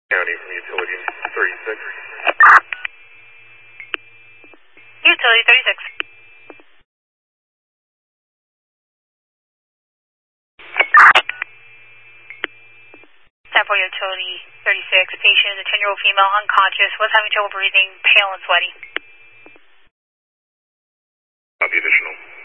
County from Utility 36. Utility 36. Sample Utility 36. Patient is a 10-year-old female, unconscious, was having trouble breathing, pale and sweaty. Copy additional.